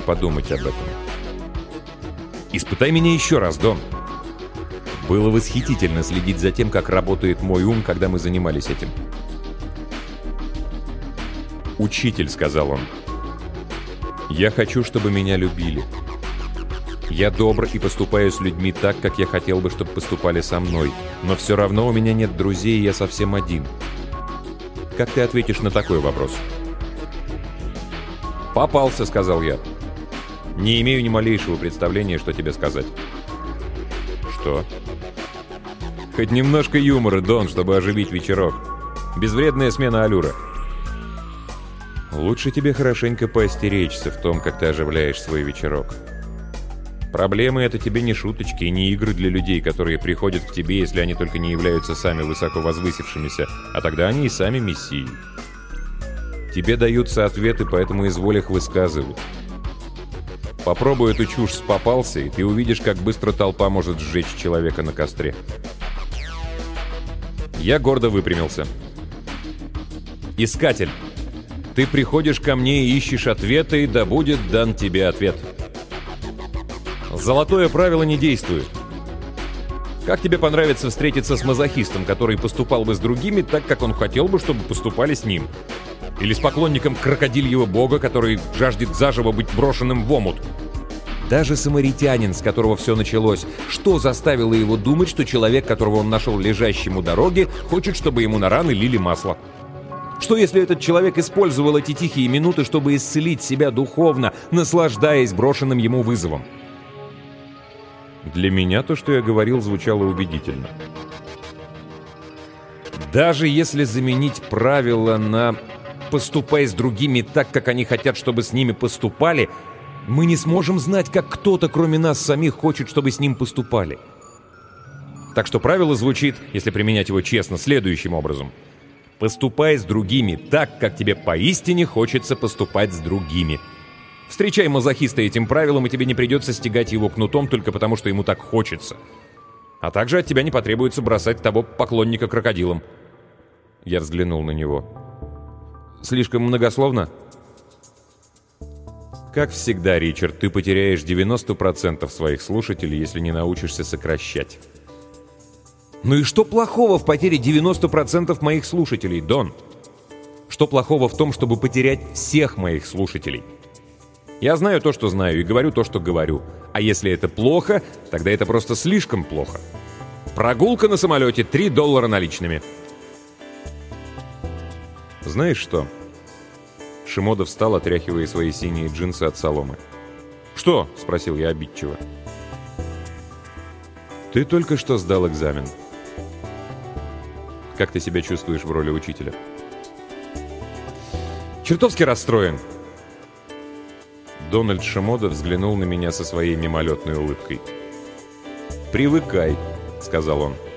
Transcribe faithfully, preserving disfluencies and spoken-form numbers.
подумать об этом. Испытай меня еще раз, Дон. Было восхитительно следить за тем, как работает мой ум, когда мы занимались этим. «Учитель», — сказал он, — «я хочу, чтобы меня любили. Я добр и поступаю с людьми так, как я хотел бы, чтобы поступали со мной. Но все равно у меня нет друзей, и я совсем один. Как ты ответишь на такой вопрос?» «Попался», — сказал я. «Не имею ни малейшего представления, что тебе сказать». «Что?» «Хоть немножко юмора, Дон, чтобы оживить вечерок. Безвредная смена аллюра». «Лучше тебе хорошенько поостеречься в том, как ты оживляешь свой вечерок. Проблемы — это тебе не шуточки и не игры для людей, которые приходят к тебе, если они только не являются сами высоко возвысившимися, а тогда они и сами мессии. Тебе даются ответы, поэтому изволь их высказывать. Попробуй эту чушь с попался, и ты увидишь, как быстро толпа может сжечь человека на костре». Я гордо выпрямился. «Искатель, ты приходишь ко мне и ищешь ответы, да будет дан тебе ответ. Золотое правило не действует. Как тебе понравится встретиться с мазохистом, который поступал бы с другими так, как он хотел бы, чтобы поступали с ним? Или с поклонником крокодильего бога, который жаждет заживо быть брошенным в омут? Даже самаритянин, с которого все началось, что заставило его думать, что человек, которого он нашел лежащим у дороги, хочет, чтобы ему на раны лили масло? Что, если этот человек использовал эти тихие минуты, чтобы исцелить себя духовно, наслаждаясь брошенным ему вызовом?» Для меня то, что я говорил, звучало убедительно. Даже если заменить правила на «поступай с другими так, как они хотят, чтобы с ними поступали», мы не сможем знать, как кто-то, кроме нас самих, хочет, чтобы с ним поступали. Так что правило звучит, если применять его честно, следующим образом. «Поступай с другими так, как тебе поистине хочется поступать с другими». Встречай мазохиста этим правилом, и тебе не придется стягать его кнутом только потому, что ему так хочется. А также от тебя не потребуется бросать того поклонника крокодилом. Я взглянул на него. «Слишком многословно?» «Как всегда, Ричард, ты потеряешь девяносто процентов своих слушателей, если не научишься сокращать». «Ну и что плохого в потере девяноста процентов моих слушателей, Дон? Что плохого в том, чтобы потерять всех моих слушателей? Я знаю то, что знаю, и говорю то, что говорю. А если это плохо, тогда это просто слишком плохо. Прогулка на самолете, три доллара наличными». «Знаешь что?» Шимода встал, отряхивая свои синие джинсы от соломы. «Что?» — спросил я обидчиво. «Ты только что сдал экзамен. Как ты себя чувствуешь в роли учителя?» «Чертовски расстроен». Дональд Шимода взглянул на меня со своей мимолетной улыбкой. «Привыкай», — сказал он.